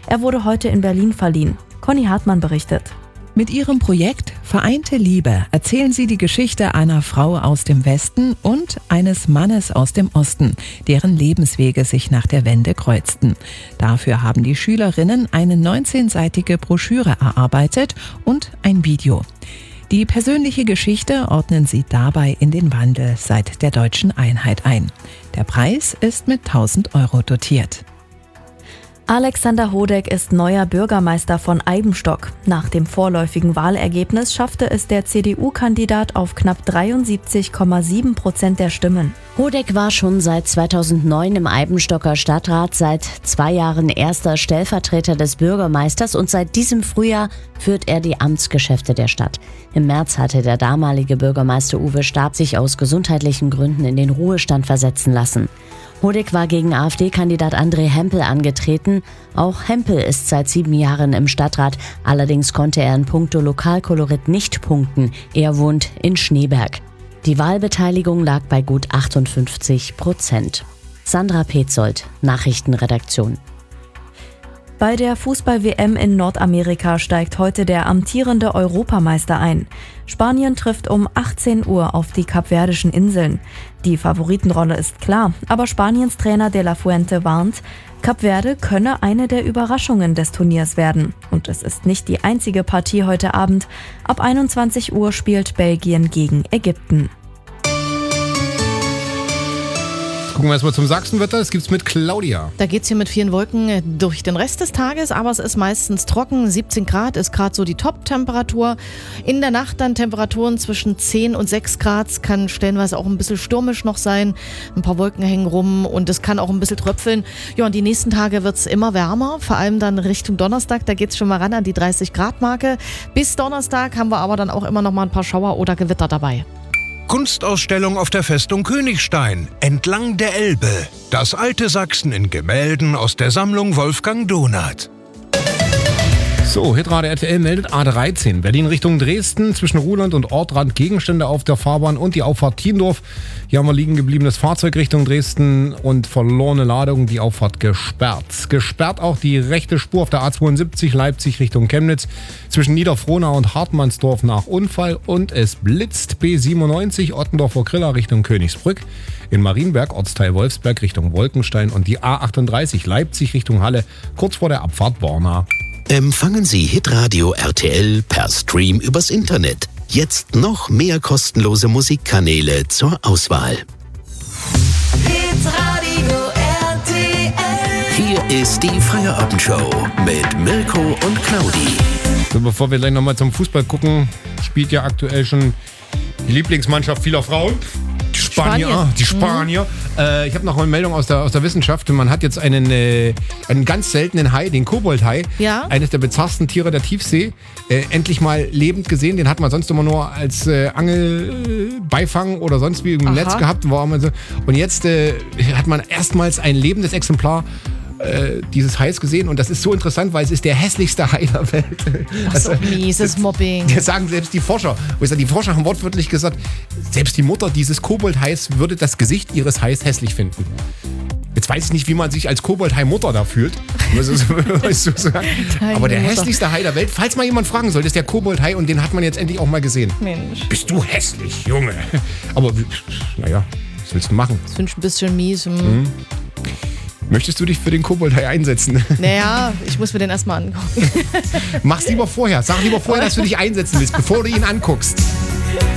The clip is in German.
Er wurde heute in Berlin verliehen. Conny Hartmann berichtet. Mit ihrem Projekt Vereinte Liebe erzählen sie die Geschichte einer Frau aus dem Westen und eines Mannes aus dem Osten, deren Lebenswege sich nach der Wende kreuzten. Dafür haben die Schülerinnen eine 19-seitige Broschüre erarbeitet und ein Video. Die persönliche Geschichte ordnen sie dabei in den Wandel seit der deutschen Einheit ein. Der Preis ist mit 1.000 € dotiert. Alexander Hodeck ist neuer Bürgermeister von Eibenstock. Nach dem vorläufigen Wahlergebnis schaffte es der CDU-Kandidat auf knapp 73,7% der Stimmen. Hodeck war schon seit 2009 im Eibenstocker Stadtrat, seit 2 Jahren erster Stellvertreter des Bürgermeisters und seit diesem Frühjahr führt er die Amtsgeschäfte der Stadt. Im März hatte der damalige Bürgermeister Uwe Stab sich aus gesundheitlichen Gründen in den Ruhestand versetzen lassen. Hodeck war gegen AfD-Kandidat André Hempel angetreten. Auch Hempel ist seit 7 Jahren im Stadtrat. Allerdings konnte er in puncto Lokalkolorit nicht punkten. Er wohnt in Schneeberg. Die Wahlbeteiligung lag bei gut 58%. Sandra Petzold, Nachrichtenredaktion. Bei der Fußball-WM in Nordamerika steigt heute der amtierende Europameister ein. Spanien trifft um 18 Uhr auf die Kapverdischen Inseln. Die Favoritenrolle ist klar, aber Spaniens Trainer De La Fuente warnt, Kap Verde könne eine der Überraschungen des Turniers werden. Und es ist nicht die einzige Partie heute Abend. Ab 21 Uhr spielt Belgien gegen Ägypten. Gucken wir erstmal zum Sachsenwetter. Das gibt's mit Claudia. Da geht's hier mit vielen Wolken durch den Rest des Tages, aber es ist meistens trocken. 17 Grad ist gerade so die Top-Temperatur. In der Nacht dann Temperaturen zwischen 10 und 6 Grad. Es kann stellenweise auch ein bisschen stürmisch noch sein. Ein paar Wolken hängen rum und es kann auch ein bisschen tröpfeln. Ja, und die nächsten Tage wird's immer wärmer, vor allem dann Richtung Donnerstag. Da geht's schon mal ran an die 30-Grad-Marke. Bis Donnerstag haben wir aber dann auch immer noch mal ein paar Schauer oder Gewitter dabei. Kunstausstellung auf der Festung Königstein, entlang der Elbe. Das alte Sachsen in Gemälden aus der Sammlung Wolfgang Donath. So, Hitradio RTL meldet A13. Berlin Richtung Dresden, zwischen Ruhland und Ortrand Gegenstände auf der Fahrbahn und die Auffahrt Tiendorf. Hier haben wir liegen gebliebenes Fahrzeug Richtung Dresden und verlorene Ladung, die Auffahrt gesperrt. Gesperrt auch die rechte Spur auf der A72 Leipzig Richtung Chemnitz, zwischen Niederfrohnau und Hartmannsdorf nach Unfall und es blitzt B97 Ottendorfer Griller Richtung Königsbrück. In Marienberg, Ortsteil Wolfsberg Richtung Wolkenstein und die A38 Leipzig Richtung Halle, kurz vor der Abfahrt Borna. Empfangen Sie Hitradio RTL per Stream übers Internet. Jetzt noch mehr kostenlose Musikkanäle zur Auswahl. Hitradio RTL. Hier ist die Feierabendshow mit Mirko und Claudi. So, bevor wir gleich nochmal zum Fußball gucken, spielt ja aktuell schon die Lieblingsmannschaft vieler Frauen. Die Spanier. Ich habe noch eine Meldung aus der Wissenschaft. Man hat jetzt einen ganz seltenen Hai, den Koboldhai, eines der bizarrsten Tiere der Tiefsee, endlich mal lebend gesehen. Den hat man sonst immer nur als Angelbeifang oder sonst wie im Netz gehabt. Und jetzt hat man erstmals ein lebendes Exemplar dieses Hais gesehen und das ist so interessant, weil es ist der hässlichste Hai der Welt. Das ist mieses Mobbing. Das sagen selbst die Forscher. Die Forscher haben wortwörtlich gesagt, selbst die Mutter dieses Koboldhais würde das Gesicht ihres Hais hässlich finden. Jetzt weiß ich nicht, wie man sich als Koboldhai-Mutter da fühlt. Aber der hässlichste Hai der Welt, falls mal jemand fragen soll, ist der Koboldhai und den hat man jetzt endlich auch mal gesehen. Mensch. Bist du hässlich, Junge. Aber naja, was willst du machen? Das finde ich ein bisschen mies. Möchtest du dich für den Koboldhai einsetzen? Naja, ich muss mir den erstmal angucken. Mach's lieber vorher. Sag lieber vorher, dass du dich einsetzen willst, bevor du ihn anguckst.